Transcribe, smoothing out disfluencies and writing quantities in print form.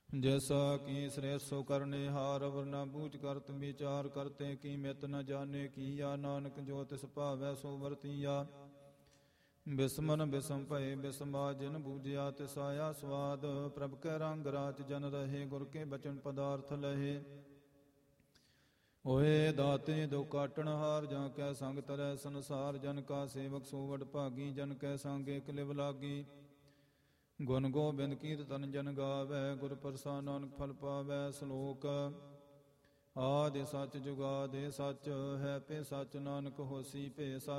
ਜੈਸਾ ਕੀ ਸ੍ਰੇਸ਼ਟ ਸੋ ਕਰਨੇ ਹਾਰ ਅਵਰ ਨਾ ਬੂਝ ਕਰਤ ਵਿਚਾਰ ਕਰਤੇ ਕੀ ਮਿਤ ਨ ਜਾਣੇ ਕੀਆ ਨਾਨਕ ਜੋ ਤਿਸ ਭਾਵੈ ਸੋ ਵਰਤੀਆ ਬਿਸਮਨ ਬਿਸਮ ਭਏ ਬਿਸਮਾ ਜਿਨ ਬੂਝਿਆ ਤਿਸ ਆਇਆ ਸਵਾਦ ਪ੍ਰਭ ਕੈ ਰੰਗ ਰਾਚ ਜਨ ਰਹੇ ਗੁਰ ਕੇ ਬਚਨ ਪਦਾਰਥ ਲਹੇ ਹੋਏ ਦਾਤੇ ਦੋ ਕਾਟਣ ਹਾਰ ਜਾਂ ਕੈ ਸੰਗ ਤਰੈ ਸੰਸਾਰ ਜਨ ਕਾ ਸੇਵਕ ਸੋ ਵਡ ਭਾਗੀ ਜਨ ਕੈ ਸੰਗੇ ਕਲਿਵ ਲਾਗੀ ਗੁਣ ਗੋਬਿੰਦ ਕੀਰਤਨ ਜਨ ਗਾਵੈ ਗੁਰ ਪ੍ਰਸਾਦ ਨਾਨਕ ਫਲ ਪਾਵੈ ਸ਼ਲੋਕ ਆਦਿ ਸੱਚ ਜੁਗਾਦਿ ਸੱਚ ਹੈ ਪੇ ਸੱਚ ਨਾਨਕ ਹੋਸੀ ਭੇ ਸੱਚ